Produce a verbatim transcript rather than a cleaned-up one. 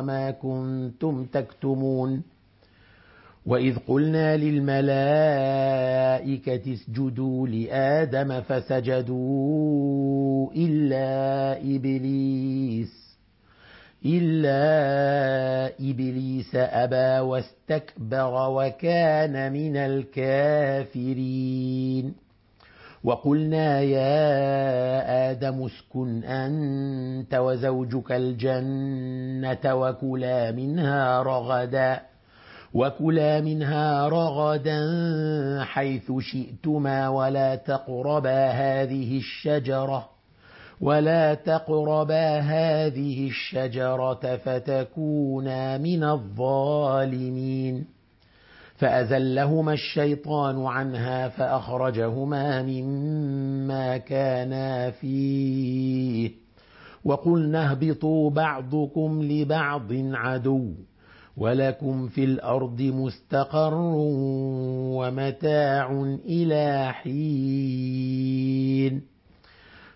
وما كنتم تكتمون. وإذ قلنا للملائكة اسجدوا لآدم فسجدوا إلا إبليس إلا إبليس أبى واستكبر وكان من الكافرين. وقلنا يا آدم اسكن أنت وزوجك الجنة وكلا منها رغدا وكلا منها رغدا حيث شئتما ولا تقربا هذه الشجرة ولا تقربا هذه الشجرة فتكونا من الظالمين. فأزلهما الشيطان عنها فأخرجهما مما كانا فيه وقلنا اهبطوا بعضكم لبعض عدو ولكم في الأرض مستقر ومتاع إلى حين.